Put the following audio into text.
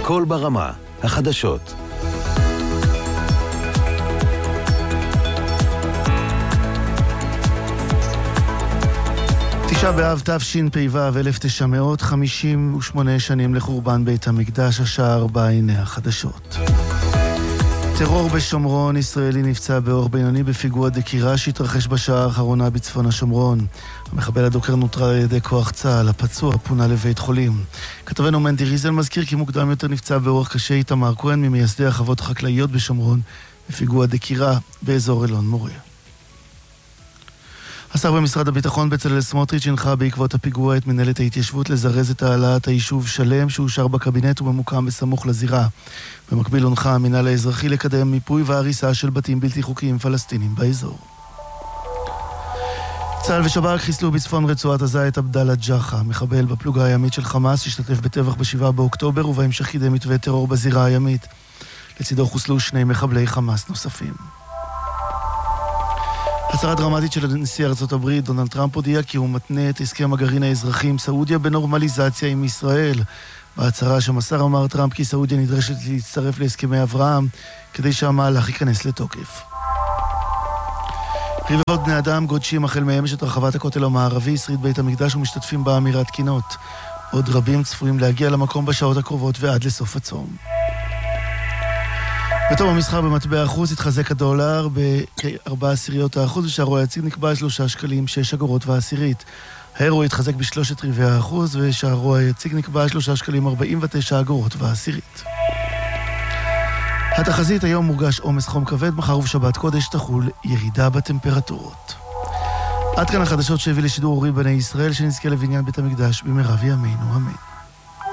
הכל ברמה, החדשות. תשעה באב תשפ"ו 1958 שנים לחורבן בית המקדש, השעה 4, הנה החדשות. טרור בשומרון, ישראלי נפצע באורח בינוני בפיגוע דקירה שהתרחש בשעה האחרונה בצפון השומרון. המחבל הדוקר נוטרל על ידי כוח צה"ל, הפצוע פונה לבית חולים. כתבנו מנדי ריזל מזכיר כי מוקדם יותר נפצע באורח קשה איתמר כהן ממייסדי החוות החקלאיות בשומרון בפיגוע דקירה באזור אלון מוריה. השר במשרד הביטחון בצלאל סמוטריץ' הנחה בעקבות הפיגוע את מנהלת ההתיישבות לזרז את העלאת היישוב שלם שאושר בקבינט וממוקם בסמוך לזירה. במקביל הונחה המינהל האזרחי לקדם מיפוי והריסה של בתים בלתי חוקיים פלסטינים באזור. צה"ל ושב"כ חיסלו בצפון רצועת עזה את עבדאללה ג'חה, מחבל בפלוגה הימית של חמאס, השתתף בטבח ב7 באוקטובר ובהמשך קידם מתווה טרור בזירה הימית. לצידו חוסלו 2 מחבלי חמאס נוספים. הצהרה דרמטית של נשיא ארצות הברית דונלד טראמפ הודיע כי הוא מתנה את הסכם הגרעין האזרחי עם סעודיה בנורמליזציה עם ישראל. בהצהרה שמסר אמר טראמפ כי סעודיה נדרשת להצטרף להסכמי אברהם כדי שהמהלך ייכנס לתוקף. רבבות בני אדם גודשים החל מאמש את רחבת הכותל המערבי, שריד בית המקדש, ומשתתפים באמירת קינות. עוד רבים צפויים להגיע למקום בשעות הקרובות ועד לסוף הצום. בתום המסחר במטבע החוץ התחזק הדולר ב4/10%, ושערו היציג נקבע 3 שקלים 6 אגורות ועשירית. האירו התחזק ב0.3%, ושערו היציג נקבע 3 שקלים 49 אגורות ועשירית. התחזית: היום מורגש עומס חום כבד, מחר ובשבת קודש תחול ירידה בטמפרטורות. עד כאן החדשות שהביא לשידור אורי בני ישראל, שנזכה לבניין בית המקדש במהרה בימינו, אמן.